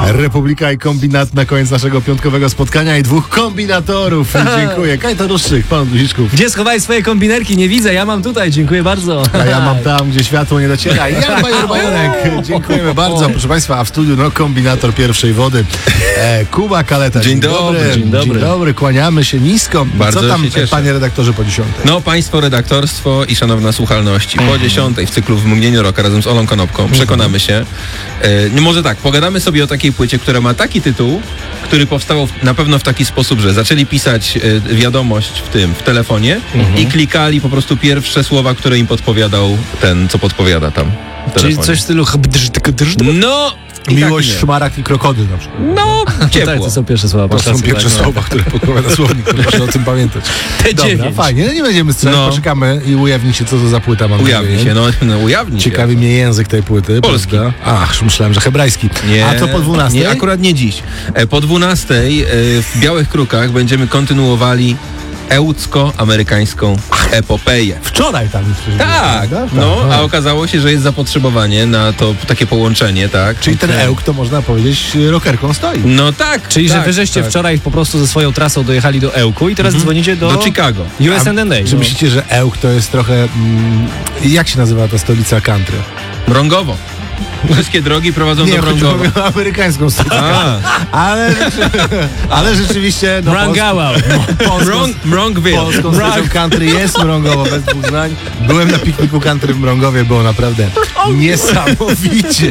Republika i Kombinat na koniec naszego piątkowego spotkania i 2 kombinatorów. Dziękuję. Kajto Ruszczyk, pan Duziczków. Gdzie schowałeś swoje kombinerki? Nie widzę, ja mam tutaj, dziękuję bardzo. A ja mam tam, gdzie światło nie dociera. Jan Bajor-Bajorek. Dziękujemy bardzo. Proszę państwa, a w studiu kombinator pierwszej wody. Kuba Kaleta. Dzień dobry. Dzień dobry. Kłaniamy się nisko. Bardzo Co tam, się cieszę. panie redaktorze, po 10? No, państwo redaktorstwo i szanowna słuchalność. Po 10 w cyklu W mgnieniu roka razem z Olą Konopką przekonamy się. Może tak, pogadamy sobie o takiej płycie, która ma taki tytuł, który powstał na pewno w taki sposób, że zaczęli pisać wiadomość w telefonie i klikali po prostu pierwsze słowa, które im podpowiadał ten, co podpowiada tam w telefonie. Czyli coś w stylu... No... Miłość, tak szmarak i krokodyl na przykład. No, Tak, ciepło. to są pierwsze słowa. To są pierwsze słowa, które podpowiada słownik. Proszę o tym pamiętać. Te Dobra, 9. fajnie. No nie będziemy strzelać, poczekamy i ujawni się, co to za płyta. Mam Ujawni nadzieję. się, ujawni się. Ciekawi mnie język tej płyty. Polski. Prawda? Ach, myślałem, że hebrajski. Nie, a co po 12? Nie, akurat nie dziś. Po 12 w Białych Krukach będziemy kontynuowali ełcko-amerykańską epopeję. Wczoraj tam już coś Tak, było, no, prawda? a okazało się, że jest zapotrzebowanie na to takie połączenie, tak? Czyli ten Ełk to można powiedzieć rockerką stoi. No tak. Czyli, tak, że wy żeście tak. wczoraj po prostu ze swoją trasą dojechali do Ełku i teraz dzwonicie Do Chicago. USNNA. Czy myślicie, że Ełk to jest trochę... jak się nazywa ta stolica country? Mrągowo. Wszystkie drogi prowadzą do chodzi Mrągowa. o amerykańską stolicę. A, ale rzeczywiście... No, Mrągała. Mrągville. polską stolicą country jest Mrągowo, bez dwóch zdań. Byłem na pikniku country w Mrągowie, było naprawdę niesamowicie.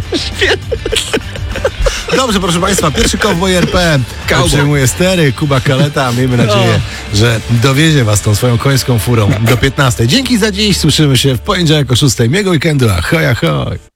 Dobrze, proszę państwa, pierwszy Cowboy RP przejmuje stery, Kuba Kaleta. Miejmy nadzieję, że dowiezie was tą swoją końską furą do 15. Dzięki za dziś, słyszymy się w poniedziałek o 6. Miłego weekendu, ahoj, ahoj.